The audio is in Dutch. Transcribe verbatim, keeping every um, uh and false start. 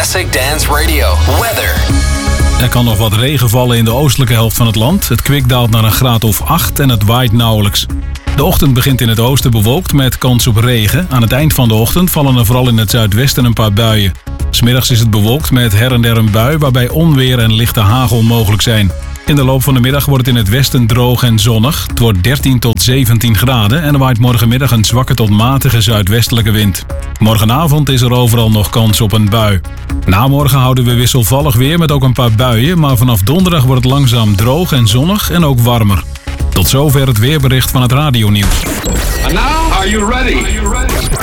Classic Dance Radio. Weather. Er kan nog wat regen vallen in de oostelijke helft van het land. Het kwik daalt naar een graad of acht en het waait nauwelijks. De ochtend begint in het oosten bewolkt met kans op regen. Aan het eind van de ochtend vallen er vooral in het zuidwesten een paar buien. 'S Middags is het bewolkt met her en der een bui waarbij onweer en lichte hagel mogelijk zijn. In de loop van de middag wordt het in het westen droog en zonnig. Het wordt dertien tot zeventien graden en er waait morgenmiddag een zwakke tot matige zuidwestelijke wind. Morgenavond is er overal nog kans op een bui. Na morgen houden we wisselvallig weer met ook een paar buien, maar vanaf donderdag wordt het langzaam droog en zonnig en ook warmer. Tot zover het weerbericht van het radionieuws. And now, are you ready? Are you ready?